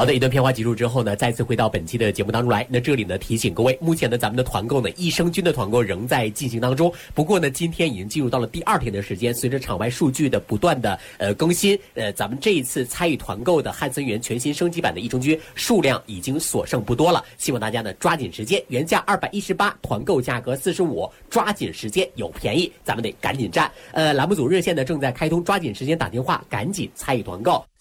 好的，一段片花结束之后呢，再次回到本期的节目当中来。那这里呢提醒各位，目前呢咱们的团购呢，益生菌的团购仍在进行当中。不过呢，今天已经进入到了第2天的时间，随着场外数据的不断的更新，咱们这一次参与团购的汉森源全新升级版的益生菌数量已经所剩不多了，希望大家呢抓紧时间，原价218，团购价格45，抓紧时间有便宜，咱们得赶紧占。栏目组热线呢正在开通，抓紧时间打电话，赶紧参与团购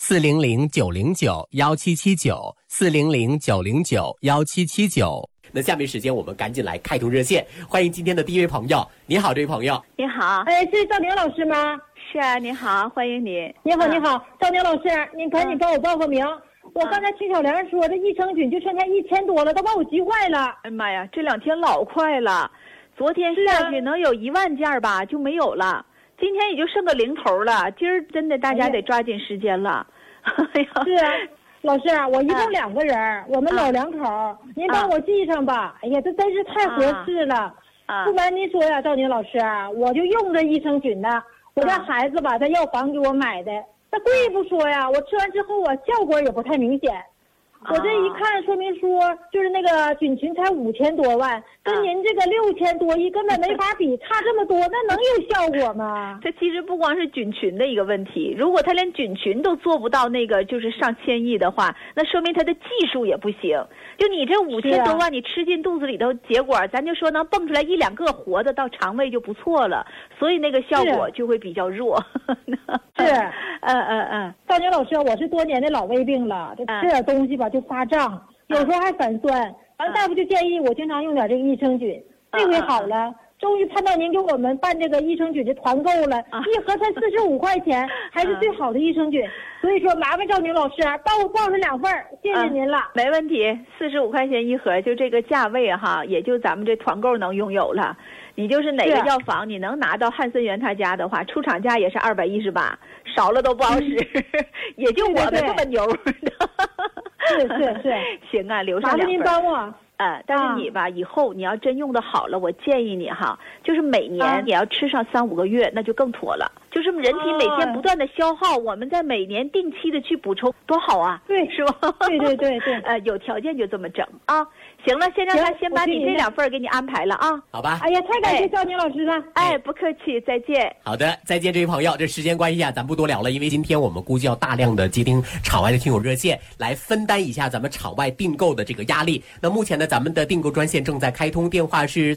，400-909-1779，400-909-1779。那下面时间我们赶紧来开通热线，欢迎今天的第一位朋友。你好，这位朋友。 你好， 是赵宁老师吗？ 是啊，你好，欢迎你。 你好，你好，赵宁老师，您赶紧帮我报个名。我刚才听小玲说，这益生菌就剩下1000多了，都把我急坏了。 哎妈呀，这2天老快了，昨天下去能有1万件吧，就没有了。今天也就剩个零头了，今儿真的大家得抓紧时间了。 是啊，老师，我一共2个人，我们老两口，您帮我记上吧。哎呀，这真是太合适了。不瞒您说呀，赵宁老师，我就用这益生菌的，我家孩子吧，在药房给我买的，那贵不说呀，我吃完之后啊，效果也不太明显。我这一看说明书，就是那个菌群才5000多万，跟您这个6000多亿根本没法比，差这么多，那能有效果吗？ 它其实不光是菌群的一个问题，如果它连菌群都做不到那个就是上千亿的话，那说明它的技术也不行。就你这5000多万，你吃进肚子里头，结果咱就说能蹦出来1、2个活的到肠胃就不错了，所以那个效果就会比较弱。 是，赵宁老师，我是多年的老胃病了，这吃点东西吧就发胀，有时候还反酸。完，大夫就建议我经常用点这个益生菌。这回好了，终于盼到您给我们办这个益生菌的团购了，一盒才45块钱，还是最好的益生菌。所以说，麻烦赵宁老师帮我报上2份，谢谢您了。 没问题，45块钱一盒，就这个价位哈，也就咱们这团购能拥有了。你就是哪个药房，你能拿到汉森源他家的话，出厂价也是218，少了都不好使，也就我们这么牛。 是， 行啊，留上2份。 麻烦您帮我。 但是你吧，以后你要真用的好了，我建议你哈，就是每年也要吃上3、5个月，那就更妥了。就是人体每天不断的消耗，我们在每年定期的去补充，多好啊！ 对， 是吧？ 对。 有条件就这么整啊。行了，先让他先把你这2份给你安排了啊。 好吧。 哎呀，太感谢赵宁老师了。 不客气，再见。 好的，再见，这位朋友。这时间关系啊，咱不多聊了，因为今天我们估计要大量的接听场外的听友热线，来分担一下咱们场外订购的这个压力。那目前呢，咱们的订购专线正在开通，电话是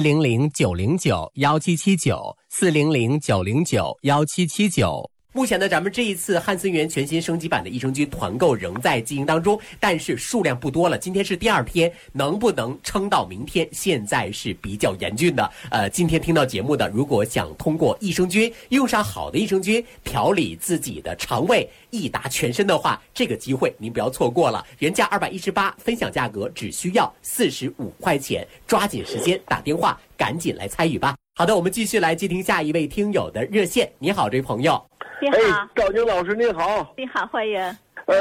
400-909-1779，400-909-1779。目前呢，咱们这一次汉森源全新升级版的益生菌团购仍在进行当中，但是数量不多了。今天是第2天，能不能撑到明天，现在是比较严峻的。今天听到节目的，如果想通过益生菌用上好的益生菌调理自己的肠胃，益达全身的话，这个机会您不要错过了。原价218，分享价格只需要45块钱，抓紧时间打电话，赶紧来参与吧。好的，我们继续来接听下一位听友的热线。你好，这位朋友。 你好， 赵宁老师，您好。 你好，欢迎。